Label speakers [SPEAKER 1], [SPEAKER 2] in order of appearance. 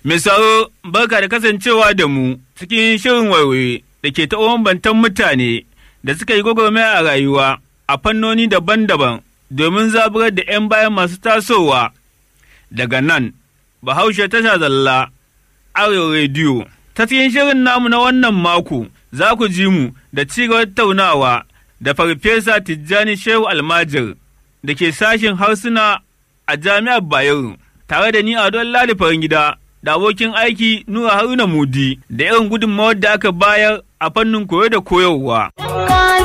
[SPEAKER 1] Mai sauraro barka da kasancewa da mu cikin shirin waiwaye da ke taɓa bambantan mutane da suka yi gwagwarmaya a rayuwa a fannoni daban-daban domin zaburar da 'yan bayan masu tasowa. Daga nan, Bahaushe Tasha Zalla, Arewa Rediyo. Ta cikin shirin namu na wannan mako za ku ji mu da cigaba tattaunawa da Farfesa Tijjani Shehu Almajir da ke sashen harsuna a Jami'ar Bayero, tare da ni Ado Ladi Farangida da abokin aiki Nura Haruna Mudi da irin gudunmawar da aka bayar a fannin koyo da koyarwa.